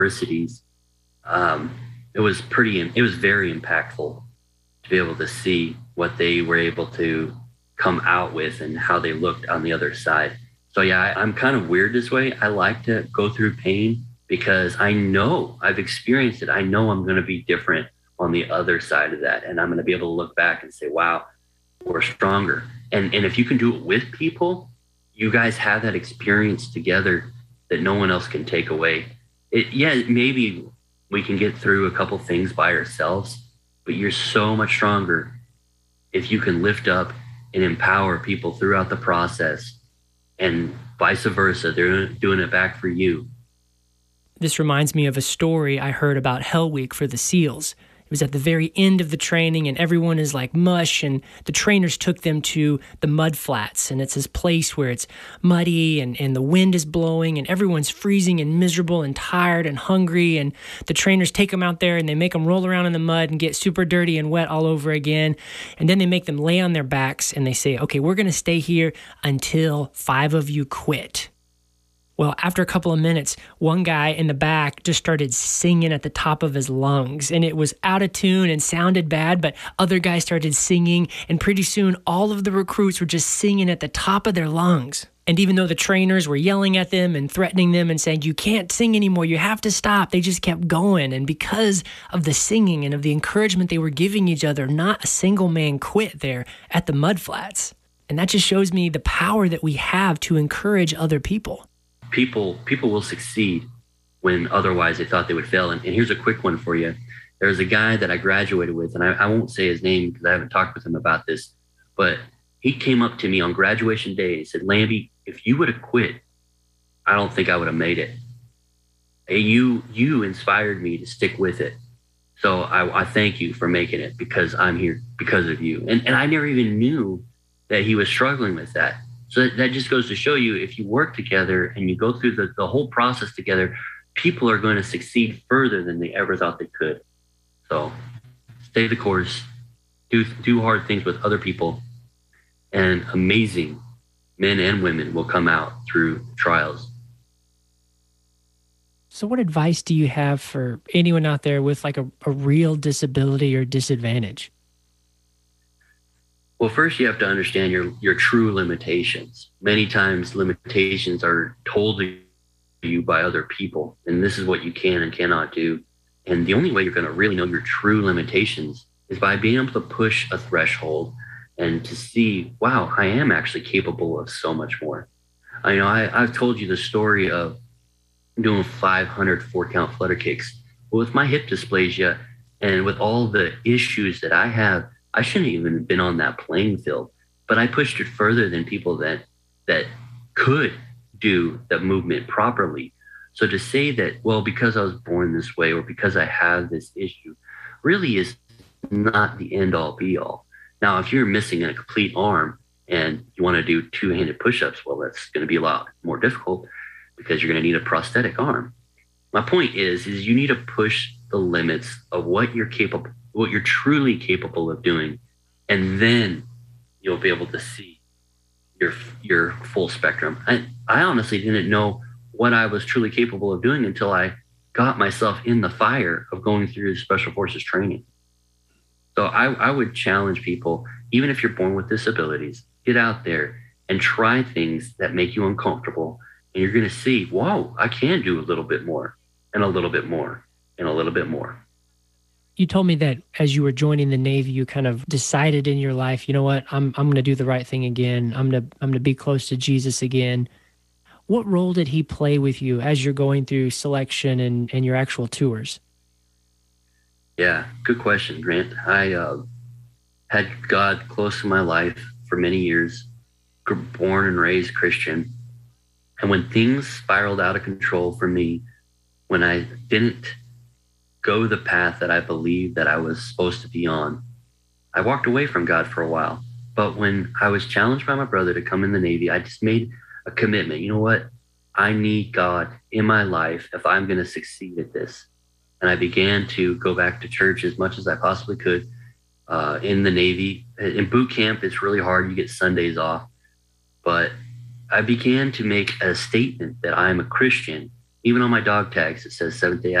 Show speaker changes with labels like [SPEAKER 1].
[SPEAKER 1] universities, um, it was very impactful to be able to see what they were able to come out with and how they looked on the other side. So yeah, I'm kind of weird this way. I like to go through pain because I know I've experienced it. I know I'm going to be different on the other side of that. And I'm going to be able to look back and say, wow, we're stronger. And if you can do it with people, you guys have that experience together that no one else can take away. Maybe we can get through a couple things by ourselves, but you're so much stronger if you can lift up and empower people throughout the process, and vice versa. They're doing it back for you.
[SPEAKER 2] This reminds me of a story I heard about Hell Week for the SEALs. It was at the very end of the training, and everyone is like mush, and the trainers took them to the mud flats, and it's this place where it's muddy and the wind is blowing and everyone's freezing and miserable and tired and hungry, and the trainers take them out there and they make them roll around in the mud and get super dirty and wet all over again, and then they make them lay on their backs and they say, okay, we're going to stay here until 5 of you quit. Well, after a couple of minutes, one guy in the back just started singing at the top of his lungs, and it was out of tune and sounded bad, but other guys started singing, and pretty soon all of the recruits were just singing at the top of their lungs. And even though the trainers were yelling at them and threatening them and saying, you can't sing anymore, you have to stop, they just kept going. And because of the singing and of the encouragement they were giving each other, not a single man quit there at the mud flats. And that just shows me the power that we have to encourage other people.
[SPEAKER 1] People will succeed when otherwise they thought they would fail. And here's a quick one for you. There's a guy that I graduated with, and I won't say his name because I haven't talked with him about this, but he came up to me on graduation day and he said, Lambie, if you would have quit, I don't think I would have made it. You inspired me to stick with it. So I thank you for making it, because I'm here because of you. And I never even knew that he was struggling with that. So that just goes to show you, if you work together and you go through the whole process together, people are going to succeed further than they ever thought they could. So stay the course, do hard things with other people, and amazing men and women will come out through trials.
[SPEAKER 2] So what advice do you have for anyone out there with like a real disability or disadvantage?
[SPEAKER 1] Well, first you have to understand your true limitations. Many times limitations are told to you by other people, and this is what you can and cannot do. And the only way you're going to really know your true limitations is by being able to push a threshold and to see, wow, I am actually capable of so much more. I've told you the story of doing 500 4-count flutter kicks. Well, with my hip dysplasia and with all the issues that I have, I shouldn't even have been on that playing field, but I pushed it further than people that could do the movement properly. So to say that, well, because I was born this way or because I have this issue, really is not the end all be all. Now, if you're missing a complete arm and you want to do 2-handed push-ups, well, that's going to be a lot more difficult because you're going to need a prosthetic arm. My point is you need to push the limits of what you're truly capable of doing, and then you'll be able to see your full spectrum. I honestly didn't know what I was truly capable of doing until I got myself in the fire of going through Special Forces training. So I would challenge people, even if you're born with disabilities, get out there and try things that make you uncomfortable, and you're going to see, whoa, I can do a little bit more and a little bit more and a little bit more.
[SPEAKER 2] You told me that as you were joining the Navy, you kind of decided in your life, you know what, I'm going to do the right thing again. I'm going to be close to Jesus again. What role did he play with you as you're going through selection and your actual tours?
[SPEAKER 1] Yeah, good question, Grant. I had God close to my life for many years, born and raised Christian. And when things spiraled out of control for me, when I didn't go the path that I believed that I was supposed to be on, I walked away from God for a while. But when I was challenged by my brother to come in the Navy, I just made a commitment. You know what? I need God in my life if I'm going to succeed at this. And I began to go back to church as much as I possibly could in the Navy. In boot camp, it's really hard. You get Sundays off. But I began to make a statement that I'm a Christian Even on my dog tags, it says Seventh Day